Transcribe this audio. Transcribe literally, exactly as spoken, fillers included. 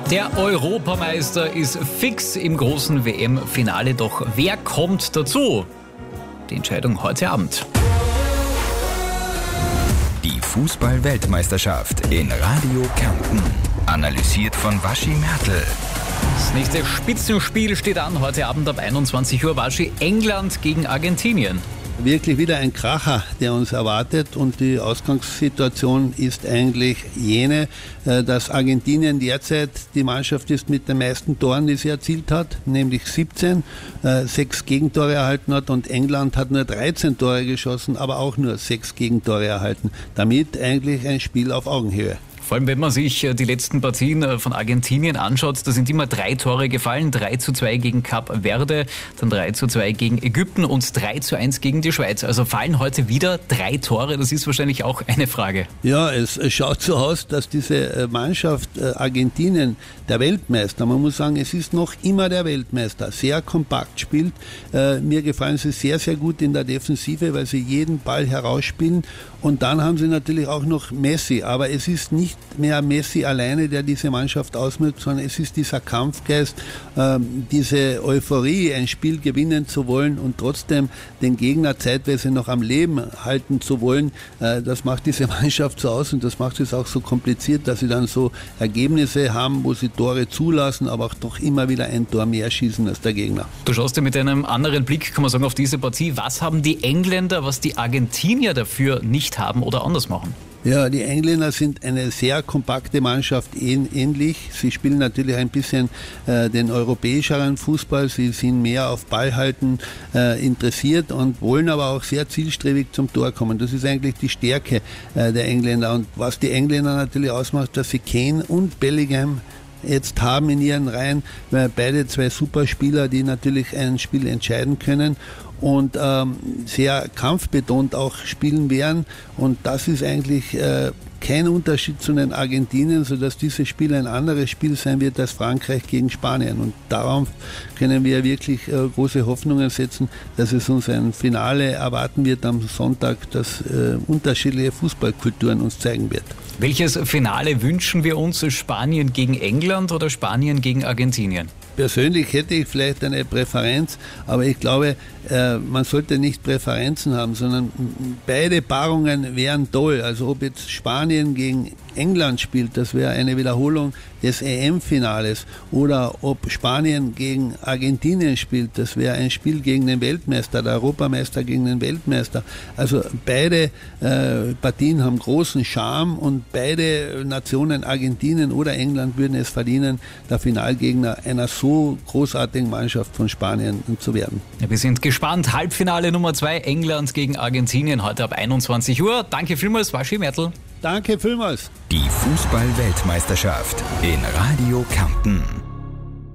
Der Europameister ist fix im großen W M-Finale, doch wer kommt dazu? Die Entscheidung heute Abend. Die Fußball-Weltmeisterschaft in Radio Kärnten. Analysiert von Waschi Mertl. Das nächste Spitzenspiel steht an heute Abend ab einundzwanzig Uhr. Waschi, England gegen Argentinien. Wirklich wieder ein Kracher, der uns erwartet, und die Ausgangssituation ist eigentlich jene, dass Argentinien derzeit die Mannschaft ist mit den meisten Toren, die sie erzielt hat, nämlich siebzehn, sechs Gegentore erhalten hat, und England hat nur dreizehn Tore geschossen, aber auch nur sechs Gegentore erhalten. Damit eigentlich ein Spiel auf Augenhöhe. Vor allem, wenn man sich die letzten Partien von Argentinien anschaut, da sind immer drei Tore gefallen. drei zu zwei gegen Kap Verde, dann drei zu zwei gegen Ägypten und drei zu eins gegen die Schweiz. Also fallen heute wieder drei Tore, das ist wahrscheinlich auch eine Frage. Ja, es schaut so aus, dass diese Mannschaft Argentinien, der Weltmeister, man muss sagen, es ist noch immer der Weltmeister, sehr kompakt spielt. Mir gefallen sie sehr, sehr gut in der Defensive, weil sie jeden Ball herausspielen. Und dann haben sie natürlich auch noch Messi, aber es ist nicht mehr Messi alleine, der diese Mannschaft ausmacht, sondern es ist dieser Kampfgeist, äh, diese Euphorie, ein Spiel gewinnen zu wollen und trotzdem den Gegner zeitweise noch am Leben halten zu wollen. Äh, das macht diese Mannschaft so aus, und das macht es auch so kompliziert, dass sie dann so Ergebnisse haben, wo sie Tore zulassen, aber auch doch immer wieder ein Tor mehr schießen als der Gegner. Du schaust dir mit einem anderen Blick, kann man sagen, auf diese Partie. Was haben die Engländer, was die Argentinier dafür nicht haben oder anders machen? Ja, die Engländer sind eine sehr kompakte Mannschaft, ähnlich. Sie spielen natürlich ein bisschen äh, den europäischeren Fußball. Sie sind mehr auf Ballhalten äh, interessiert und wollen aber auch sehr zielstrebig zum Tor kommen. Das ist eigentlich die Stärke äh, der Engländer. Und was die Engländer natürlich ausmacht, dass sie Kane und Bellingham jetzt haben in ihren Reihen, weil beide zwei Superspieler, die natürlich ein Spiel entscheiden können und ähm, sehr kampfbetont auch spielen werden, und das ist eigentlich äh, kein Unterschied zu den Argentinien, sodass dieses Spiel ein anderes Spiel sein wird als Frankreich gegen Spanien, und darauf können wir wirklich äh, große Hoffnungen setzen, dass es uns ein Finale erwarten wird am Sonntag, das äh, unterschiedliche Fußballkulturen uns zeigen wird. Welches Finale wünschen wir uns? Spanien gegen England oder Spanien gegen Argentinien? Persönlich hätte ich vielleicht eine Präferenz, aber ich glaube, äh, man sollte nicht Präferenzen haben, sondern beide Paarungen wären toll. Also ob jetzt Spanien gegen England spielt, das wäre eine Wiederholung des E M-Finales, oder ob Spanien gegen Argentinien spielt, das wäre ein Spiel gegen den Weltmeister, der Europameister gegen den Weltmeister. Also beide äh, Partien haben großen Charme, und beide Nationen, Argentinien oder England, würden es verdienen, der Finalgegner einer so großartigen Mannschaft von Spanien zu werden. Ja, wir sind gespannt. Halbfinale Nummer zwei, England gegen Argentinien, heute ab einundzwanzig Uhr. Danke vielmals, Waschi Mertl. Danke vielmals. Die Fußball-Weltmeisterschaft in Radio Kärnten.